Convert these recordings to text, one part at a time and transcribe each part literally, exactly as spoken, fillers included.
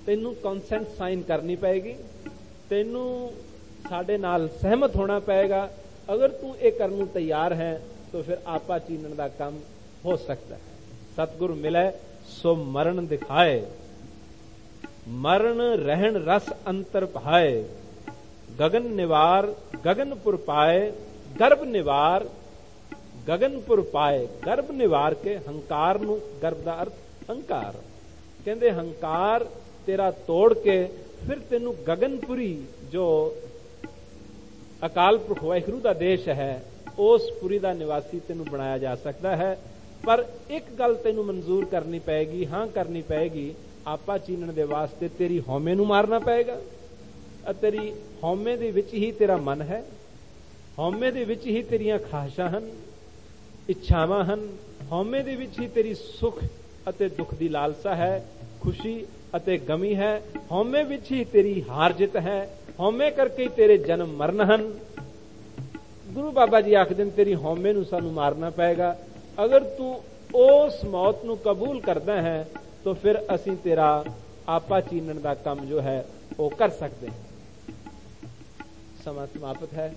ਤੈਨੂੰ consent sign ਕਰਨੀ ਪਏਗੀ, ਤੈਨੂੰ ਸਾਡੇ ਨਾਲ ਸਹਿਮਤ ਹੋਣਾ ਪਏਗਾ। ਅਗਰ ਤੂੰ ਇਹ ਕਰਨ ਨੂੰ ਤਿਆਰ ਹੈ ਤਾਂ ਫਿਰ ਆਪਾ ਚੀਨਣ ਦਾ ਕੰਮ ਹੋ ਸਕਦਾ ਹੈ। ਸਤਿਗੁਰ ਮਿਲੇ ਸੋ ਮਰਨ ਦਿਖਾਏ, ਮਰਨ ਰਹਿਣ ਰਸ ਅੰਤਰ ਭਾਏ, ਗगन ਨਿਵਾਰ ਗगनपुर ਪਾਏ, ਗਰਭ ਨਿਵਾਰ ਗगनपुर ਪਾਏ। ਗਰਭ ਨਿਵਾਰ ਕੇ ਹੰਕਾਰ ਨੂੰ, ਗਰਭ ਦਾ ਅਰਥ ਹੰਕਾਰ, ਕਹਿੰਦੇ ਹੰਕਾਰ ਤੇਰਾ ਤੋੜ ਕੇ ਫਿਰ ਤੈਨੂੰ ਗगनपुरी ਜੋ ਅਕਾਲ ਪੁਰਖ ਵਾਹਿਗੁਰੂ ਦਾ ਦੇਸ਼ ਹੈ, ਉਸ ਪੁਰੀ ਦਾ ਨਿਵਾਸੀ ਤੈਨੂੰ ਬਣਾਇਆ ਜਾ ਸਕਦਾ ਹੈ। ਪਰ ਇੱਕ ਗੱਲ ਤੈਨੂੰ ਮਨਜ਼ੂਰ ਕਰਨੀ ਪਏਗੀ, ਹਾਂ ਕਰਨੀ ਪਏਗੀ, ਆਪਾ ਚੀਨਣ ਦੇ ਵਾਸਤੇ ਤੇਰੀ ਹਉਮੈ ਨੂੰ ਮਾਰਨਾ ਪਏਗਾ। ਤੇਰੀ ਹਉਮੈ ਦੇ ਵਿੱਚ ਹੀ ਤੇਰਾ ਮਨ ਹੈ, ਹਉਮੈ ਦੇ ਵਿੱਚ ਹੀ ਤੇਰੀਆਂ ਖਾਹਿਸ਼ਾਂ ਹਨ, ਇੱਛਾਵਾਂ ਹਨ, ਹਉਮੈ ਦੇ ਵਿੱਚ ਹੀ ਤੇਰੀ ਸੁਖ ਅਤੇ ਦੁੱਖ ਦੀ ਲਾਲਸਾ ਹੈ, ਖੁਸ਼ੀ ਅਤੇ ਗਮੀ ਹੈ, ਹਉਮੈ ਵਿੱਚ ਹੀ ਤੇਰੀ ਹਾਰ ਜਿੱਤ ਹੈ, ਹਉਮੈ ਕਰਕੇ ਹੀ ਤੇਰੇ ਜਨਮ ਮਰਨ ਹਨ। ਗੁਰੂ ਬਾਬਾ ਜੀ ਆਖਦੇ ਨੇ ਤੇਰੀ ਹਉਮੈ ਨੂੰ ਸਾਨੂੰ ਮਾਰਨਾ ਪਏਗਾ। ਅਗਰ ਤੂੰ ਉਸ ਮੌਤ ਨੂੰ ਕਬੂਲ ਕਰਦਾ ਹੈ ਤਾਂ ਫਿਰ ਅਸੀਂ ਤੇਰਾ ਆਪਾ ਚੀਨਣ ਦਾ ਕੰਮ ਜੋ ਹੈ ਉਹ ਕਰ ਸਕਦੇ ਹਾਂ। ਸਮਾਂ ਸਮਾਪਤ ਹੈ।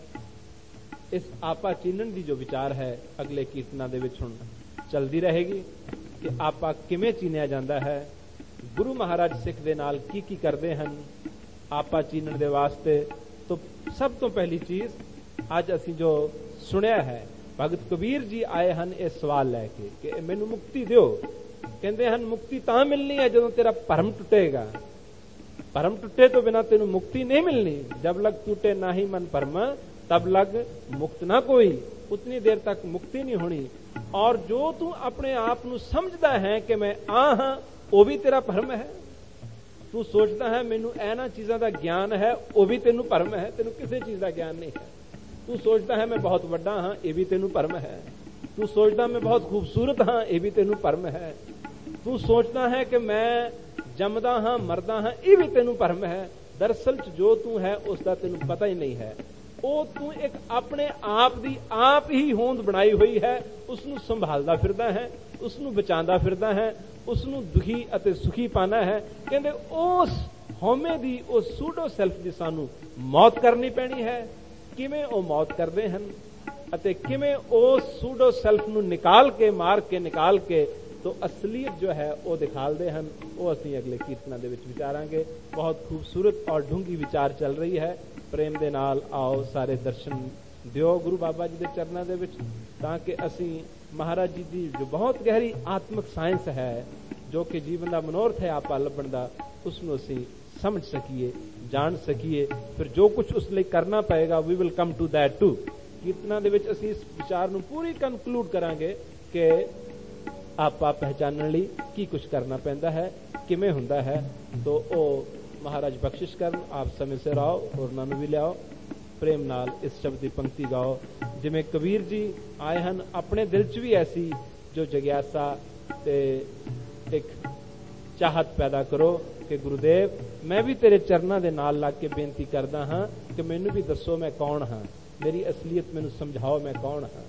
ਇਸ ਆਪਾ ਚੀਨਣ ਦੀ ਜੋ ਵਿਚਾਰ ਹੈ ਅਗਲੇ ਕੀਰਤਨਾਂ ਦੇ ਵਿੱਚ ਹੁਣ ਚਲਦੀ ਰਹੇਗੀ ਕਿ ਆਪਾ ਕਿਵੇਂ ਚੀਨਿਆ ਜਾਂਦਾ ਹੈ, ਗੁਰੂ ਮਹਾਰਾਜ ਸਿੱਖ ਦੇ ਨਾਲ ਕੀ ਕੀ ਕਰਦੇ ਹਨ ਆਪਾ ਚੀਨਣ ਦੇ ਵਾਸਤੇ। ਤਾਂ ਸਭ ਤੋਂ ਪਹਿਲੀ ਚੀਜ਼ ਅੱਜ ਅਸੀਂ ਜੋ ਸੁਣਿਆ ਹੈ, ਭਗਤ ਕਬੀਰ ਜੀ ਆਏ ਹਨ ਇਹ ਸਵਾਲ ਲੈ ਕੇ ਕਿ ਮੈਨੂੰ ਮੁਕਤੀ ਦਿਓ। ਕਹਿੰਦੇ ਹਨ ਮੁਕਤੀ ਤਾਂ ਮਿਲਣੀ ਹੈ ਜਦੋਂ ਤੇਰਾ ਭਰਮ ਟੁੱਟੇਗਾ, ਭਰਮ टूटे तो बिना तेन मुक्ति नहीं मिलनी। जब लग टूटे ना ही मन भरम तब लग मुक्त ना कोई, उतनी देर तक मुक्ति नहीं होनी। और जो तू अपने आप ਨੂੰ ਸਮਝਦਾ ਹੈ ਕਿ ਮੈਂ ਆ ਹਾਂ, ਉਹ ਵੀ ਤੇਰਾ ਭਰਮ ਹੈ। ਤੂੰ ਸੋਚਦਾ ਹੈ ਮੈਨੂੰ ਇਹਨਾਂ ਚੀਜ਼ਾਂ ਦਾ ਗਿਆਨ ਹੈ, ਉਹ ਵੀ ਤੈਨੂੰ ਭਰਮ ਹੈ, ਤੈਨੂੰ ਕਿਸੇ ਚੀਜ਼ ਦਾ ਗਿਆਨ ਨਹੀਂ ਹੈ। ਤੂੰ ਸੋਚਦਾ ਹੈ ਮੈਂ ਬਹੁਤ ਵੱਡਾ ਹਾਂ, ਇਹ ਵੀ ਤੈਨੂੰ ਭਰਮ ਹੈ। ਤੂੰ ਸੋਚਦਾ ਮੈਂ ਬਹੁਤ ਖੂਬਸੂਰਤ ਹਾਂ, ਇਹ ਵੀ ਤੈਨੂੰ ਭਰਮ ਹੈ। ਤੂੰ ਸੋਚਦਾ ਹੈ ਕਿ ਮੈਂ ਜੰਮਦਾ ਹਾਂ ਮਰਦਾ ਹਾਂ, ਇਹ ਵੀ ਤੈਨੂੰ ਭਰਮ ਹੈ। ਦਰਅਸਲ ਚ ਜੋ ਤੂੰ ਹੈ ਉਸ ਦਾ ਤੈਨੂੰ ਪਤਾ ਹੀ ਨਹੀਂ ਹੈ। ਉਹ ਤੂੰ ਇੱਕ ਆਪਣੇ ਆਪ ਦੀ ਆਪ ਹੀ ਹੋਂਦ ਬਣਾਈ ਹੋਈ ਹੈ, ਉਸ ਨੂੰ ਸੰਭਾਲਦਾ ਫਿਰਦਾ ਹੈ, ਉਸ ਨੂੰ ਬਚਾਉਂਦਾ ਫਿਰਦਾ ਹੈ, ਉਸ ਨੂੰ ਦੁਖੀ ਅਤੇ ਸੁਖੀ ਪਾਣਾ ਹੈ। ਕਹਿੰਦੇ ਉਸ ਹਉਮੈ ਦੀ, ਉਸ ਸੂਡੋ ਸੈਲਫ ਦੀ ਸਾਨੂੰ ਮੌਤ ਕਰਨੀ ਪੈਣੀ ਹੈ। ਕਿਵੇਂ ਉਹ ਮੌਤ ਕਰਦੇ ਹਨ ਅਤੇ ਕਿਵੇਂ ਉਸ ਸੂਡੋ ਸੈਲਫ ਨੂੰ ਨਿਕਾਲ ਕੇ, ਮਾਰ ਕੇ ਨਿਕਾਲ ਕੇ तो असलियत जो है वो दिखाते हैं, वो असी अगले कीर्तनां दे विच विचारांगे। बहुत खूबसूरत और ढूंगी विचार चल रही है। प्रेम दे नाल आओ सारे दर्शन दिओ गुरु बाबा जी दे चरनां दे विच, ताकि असी महाराज जी दी जो बहुत गहरी आत्मिक साइंस है, जो कि जीवन का मनोरथ है आपा लभण दा, उसनूं असी समझ सकीए, जान सकीए। फिर जो कुछ उस लई करना पएगा we will come to that to. कीर्तनां दे विच असी इस विचार नूं पूरी कनकलूड करांगे कि आपा पहचानने ਲਈ ਕੀ ਕੁਝ ਕਰਨਾ ਪੈਂਦਾ ਹੈ, ਕਿਵੇਂ ਹੁੰਦਾ ਹੈ। तो ਉਹ ਮਹਾਰਾਜ ਬਖਸ਼ਿਸ਼ ਕਰਨ, ਆਪ ਸਮੇਂ ਸਿਰ ਆਓ, ਹੋਰਨਾਂ ਨੂੰ ਵੀ ਲਿਆਓ, ਪ੍ਰੇਮ ਨਾਲ ਇਸ ਸ਼ਬਦ ਦੀ ਪੰਕਤੀ ਗਾਓ। ਜਿਵੇਂ ਕਬੀਰ ਜੀ ਆਏ ਹਨ, ਆਪਣੇ ਦਿਲ 'ਚ ਵੀ ਐਸੀ ਜੋ ਜਗਿਆਸਾ ਤੇ ਇੱਕ ਚਾਹਤ ਪੈਦਾ ਕਰੋ ਕਿ ਗੁਰੂਦੇਵ ਮੈਂ ਵੀ ਤੇਰੇ ਚਰਨਾਂ ਦੇ ਨਾਲ ਲੱਗ ਕੇ ਬੇਨਤੀ ਕਰਦਾ ਹਾਂ ਕਿ ਮੈਨੂੰ ਵੀ ਦੱਸੋ ਮੈਂ ਕੌਣ ਹਾਂ, ਮੇਰੀ ਅਸਲੀਅਤ ਮੈਨੂੰ ਸਮਝਾਓ ਮੈਂ ਕੌਣ ਹਾਂ।